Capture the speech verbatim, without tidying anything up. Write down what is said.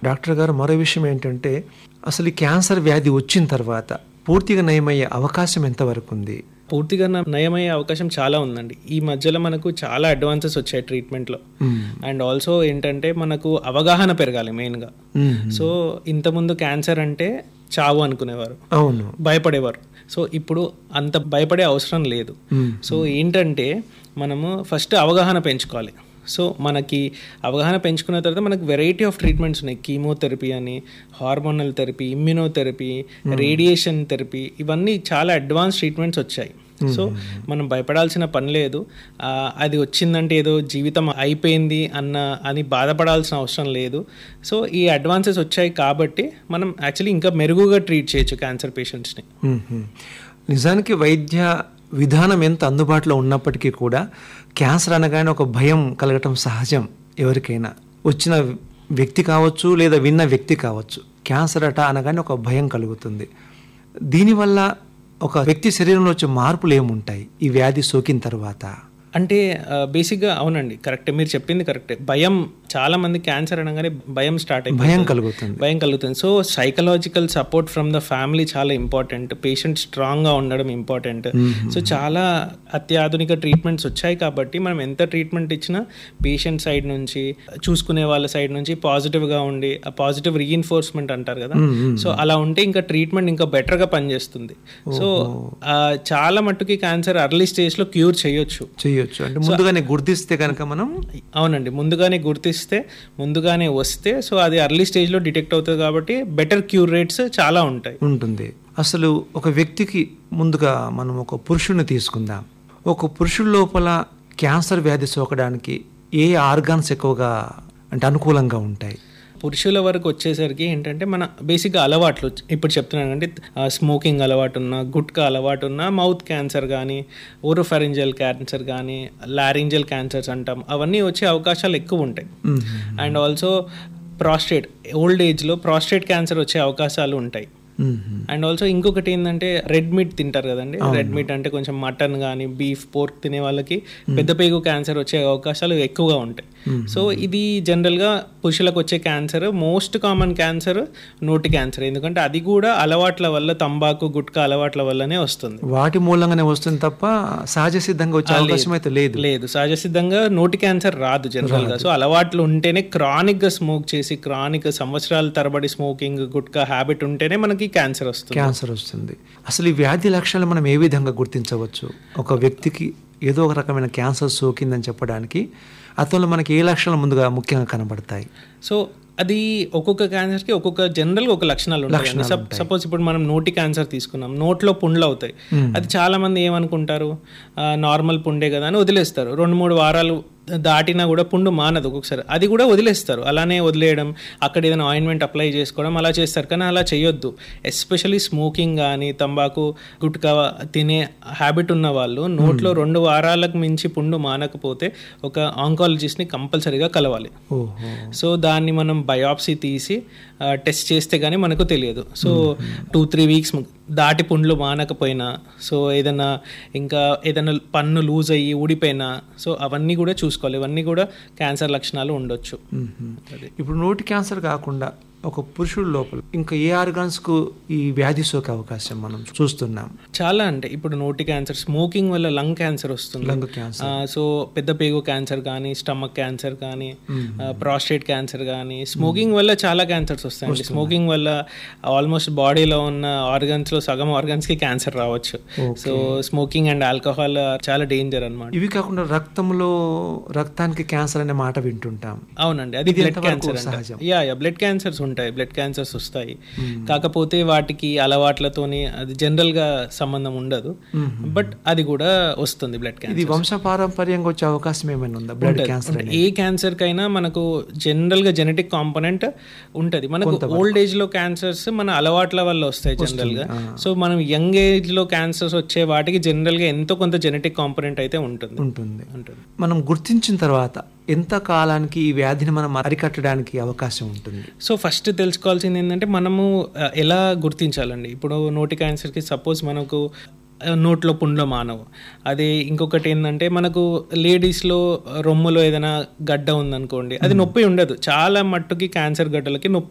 Doctor గారు, మరో విషయం ఏంటంటే అసలు ఈ క్యాన్సర్ వ్యాధి వచ్చిన తర్వాత పూర్తిగా నయమయ్యే అవకాశం ఎంతవరకు ఉంది? పూర్తిగా నయమయ్యే అవకాశం చాలా ఉందండి. ఈ మధ్యలో మనకు చాలా అడ్వాన్సెస్ వచ్చాయి ట్రీట్మెంట్లో. అండ్ ఆల్సో ఏంటంటే మనకు అవగాహన పెరగాలి మెయిన్గా. సో ఇంతకుముందు క్యాన్సర్ అంటే చావు అనుకునేవారు, అవును, భయపడేవారు. సో ఇప్పుడు అంత భయపడే అవసరం లేదు. సో ఏంటంటే మనము ఫస్ట్ అవగాహన పెంచుకోవాలి. సో మనకి అవగాహన పెంచుకున్న తర్వాత మనకు వెరైటీ ఆఫ్ ట్రీట్మెంట్స్ ఉన్నాయి. కీమోథెరపీ అని, hormonal therapy, immunotherapy, radiation therapy, ఇవన్నీ చాలా అడ్వాన్స్ ట్రీట్మెంట్స్ వచ్చాయి. సో మనం భయపడాల్సిన పని లేదు. అది వచ్చిందంటే ఏదో జీవితం అయిపోయింది అన్న అని బాధపడాల్సిన అవసరం లేదు. సో ఈ అడ్వాన్సెస్ వచ్చాయి కాబట్టి మనం యాక్చువల్లీ ఇంకా మెరుగుగా ట్రీట్ చేయొచ్చు క్యాన్సర్ పేషెంట్స్ని. నిజానికి వైద్య విధానం ఎంత అందుబాటులో ఉన్నప్పటికీ కూడా క్యాన్సర్ అనగానే ఒక భయం కలగటం సహజం. ఎవరికైనా వచ్చిన వ్యక్తి కావచ్చు లేదా విన్న వ్యక్తి కావచ్చు, క్యాన్సర్ అట అనగానే ఒక భయం కలుగుతుంది. దీనివల్ల ఒక వ్యక్తి శరీరంలో వచ్చే మార్పులు ఏముంటాయి ఈ వ్యాధి సోకిన తర్వాత? అంటే బేసిక్గా అవునండి, కరెక్టే, మీరు చెప్పింది కరెక్టే. భయం, చాలా మంది క్యాన్సర్ అనగానే భయం స్టార్ట్ అయిపోతుంది, భయం కలుగుతుంది భయం కలుగుతుంది so psychological support from the family చాలా ఇంపార్టెంట్. పేషెంట్ స్ట్రాంగ్గా ఉండడం ఇంపార్టెంట్. సో చాలా అత్యాధునిక ట్రీట్మెంట్స్ వచ్చాయి కాబట్టి మనం ఎంత ట్రీట్మెంట్ ఇచ్చినా పేషెంట్ సైడ్ నుంచి, చూసుకునే వాళ్ళ సైడ్ నుంచి పాజిటివ్గా ఉండి, ఆ పాజిటివ్ రీఇన్ఫోర్స్మెంట్ అంటారు కదా, సో అలా ఉంటే ఇంకా ట్రీట్మెంట్ ఇంకా బెటర్గా పనిచేస్తుంది. సో చాలా మట్టుకి క్యాన్సర్ అర్లీ స్టేజ్లో క్యూర్ చేయొచ్చు చేయొచ్చు అంటే ముందుగానే గుర్తిస్తే కనుక మనం. అవునండి, ముందుగానే గుర్తిస్తే, ముందుగానే వస్తే, సో అది అర్లీ స్టేజ్లో డిటెక్ట్ అవుతుంది కాబట్టి బెటర్ క్యూర్ రేట్స్ చాలా ఉంటాయి ఉంటుంది. అసలు ఒక వ్యక్తికి ముందుగా మనం ఒక పురుషుడిని తీసుకుందాం. ఒక పురుషుడి లోపల క్యాన్సర్ వ్యాధి సోకడానికి ఏ ఆర్గాన్స్ ఎక్కువగా అంటే అనుకూలంగా ఉంటాయి? పురుషుల వరకు వచ్చేసరికి ఏంటంటే మన బేసిక్గా అలవాట్లు ఇప్పుడు చెప్తున్నానండి. స్మోకింగ్ అలవాటు ఉన్న, గుట్కా అలవాటు ఉన్న, మౌత్ క్యాన్సర్ కానీ, ఓరోఫారింజియల్ క్యాన్సర్ కానీ, లారింజియల్ క్యాన్సర్స్ అంటాం, అవన్నీ వచ్చే అవకాశాలు ఎక్కువ ఉంటాయి. అండ్ ఆల్సో ప్రాస్టేట్, ఓల్డ్ ఏజ్లో ప్రాస్టేట్ క్యాన్సర్ వచ్చే అవకాశాలు ఉంటాయి. అండ్ ఆల్సో ఇంకొకటి ఏంటంటే రెడ్ మీట్ తింటారు కదండి. రెడ్ మీట్ అంటే కొంచెం మటన్ కానీ, బీఫ్, పోర్క్ తినే వాళ్ళకి పెద్ద పేగు క్యాన్సర్ వచ్చే అవకాశాలు ఎక్కువగా ఉంటాయి. సో ఇది జనరల్గా పురుషులకు వచ్చే క్యాన్సర్, మోస్ట్ కామన్ క్యాన్సర్ నోటి క్యాన్సర్. ఎందుకంటే అది కూడా అలవాట్ల వల్ల, తంబాకు, గుట్కా అలవాట్ల వల్లనే వస్తుంది, వాటి మూలంగానే వస్తుంది తప్ప సహజ సిద్ధంగా వచ్చే అవకాశం అయితే లేదు. లేదు సహజ సిద్ధంగా నోటి క్యాన్సర్ రాదు జనరల్గా. సో అలవాట్లు ఉంటేనే, క్రానిక్గా స్మోక్ చేసి, క్రానిక్ సంవత్సరాల తరబడి స్మోకింగ్, గుట్కా హ్యాబిట్ ఉంటేనే మనకి క్యాన్సర్ వస్తుంది క్యాన్సర్ వస్తుంది అసలు ఈ వ్యాధి లక్షణాలు మనం ఏ విధంగా గుర్తించవచ్చు? ఒక వ్యక్తికి ఏదో ఒక రకమైన క్యాన్సర్ సోకిందని చెప్పడానికి అతను మనకి ఏ లక్షణాలు ముందుగా ముఖ్యంగా కనబడతాయి? సో అది ఒక్కొక్క క్యాన్సర్కి ఒక్కొక్క జనరల్గా ఒక లక్షణాలు ఉంటాయి. సపోజ్ ఇప్పుడు మనం నోటి క్యాన్సర్ తీసుకున్నాం, నోట్లో పుండ్లు అవుతాయి. అది చాలా మంది ఏమనుకుంటారు, నార్మల్ పుండే కదా అని వదిలేస్తారు. రెండు మూడు వారాలు దాటినా కూడా పుండు మానదు ఒక్కొక్కసారి, అది కూడా వదిలేస్తారు. అలానే వదిలేయడం, అక్కడ ఏదైనా ఆయింట్మెంట్ అప్లై చేసుకోవడం అలా చేస్తారు. కానీ అలా చేయొద్దు. ఎస్పెషల్లీ స్మోకింగ్ కానీ, తంబాకు, గుట్కా తినే హ్యాబిట్ ఉన్న వాళ్ళు నోట్లో రెండు వారాలకు మించి పుండు మానకపోతే ఒక ఆంకాలజిస్ట్ని కంపల్సరీగా కలవాలి. సో దాన్ని మనం బయాప్సీ తీసి టెస్ట్ చేస్తే కానీ మనకు తెలియదు. సో టూ త్రీ వీక్స్ దాటి పుండ్లు మానకపోయినా, సో ఏదైనా ఇంకా ఏదైనా పన్ను లూజ్ అయ్యి ఊడిపోయినా, సో అవన్నీ కూడా చూసుకోవాలి. ఇవన్నీ కూడా క్యాన్సర్ లక్షణాలు ఉండొచ్చు. ఇప్పుడు నోటి క్యాన్సర్ కాకుండా ఒక పురుషుడు లోపల ఇంకా ఏ ఆర్గాన్స్కు ఈ వ్యాధి సోకే అవకాశం మనం చూస్తున్నాం? చాలా, అంటే ఇప్పుడు నోటి క్యాన్సర్, స్మోకింగ్ వల్ల లంగ్ క్యాన్సర్ వస్తుంది. లంగ్ క్యాన్సర్, సో పెద్ద పేగు క్యాన్సర్ కానీ, స్టమక్ క్యాన్సర్ కానీ, ప్రాస్టేట్ క్యాన్సర్ కానీ, స్మోకింగ్ వల్ల చాలా క్యాన్సర్స్ వస్తాయండి. స్మోకింగ్ వల్ల ఆల్మోస్ట్ బాడీలో ఉన్న ఆర్గన్స్లో సగం ఆర్గన్స్కి క్యాన్సర్ రావచ్చు. సో స్మోకింగ్ అండ్ ఆల్కహాల్ చాలా డేంజర్ అన్నమాట. ఇవి కాకుండా రక్తంలో, రక్తానికి క్యాన్సర్ అనే మాట వింటుంటాం. అవునండి, అది blood cancer. Yeah yeah blood cancers ఉంటాయి, బ్లడ్ క్యాన్సర్స్ వస్తాయి. కాకపోతే వాటికి అలవాట్లతోని అది జనరల్ గా సంబంధం ఉండదు, బట్ అది కూడా వస్తుంది బ్లడ్ క్యాన్సర్. ఇది వంశపారంపర్యంగా వచ్చే అవకాశం ఏమైనా ఉందా బ్లడ్ క్యాన్సర్? ఏ క్యాన్సర్ కైనా మనకు జనరల్ గా జెనెటిక్ కాంపోనెంట్ ఉంటది. మనకు ఓల్డ్ ఏజ్ లో క్యాన్సర్స్ మన అలవాట్ల వల్ల వస్తాయి జనరల్ గా. సో మనం యంగ్ ఏజ్ లో క్యాన్సర్స్ వచ్చే వాటికి జనరల్ గా ఎంతో కొంత జెనెటిక్ కాంపోనెంట్ అయితే ఉంటుంది ఉంటుంది మనం గుర్తించిన తర్వాత ఎంత కాలానికి ఈ వ్యాధిని మనం అరికట్టడానికి అవకాశం ఉంటుంది? సో ఫస్ట్ తెలుసుకోవాల్సింది ఏంటంటే మనము ఎలా గుర్తించాలండి. ఇప్పుడు నోటి క్యాన్సర్కి సపోజ్ మనకు నోట్లో పుండ్లో మానవు. అదే ఇంకొకటి ఏంటంటే మనకు లేడీస్లో రొమ్ములో ఏదైనా గడ్డ ఉందనుకోండి, అది నొప్పి ఉండదు. చాలా మట్టుకి క్యాన్సర్ గడ్డలకి నొప్పి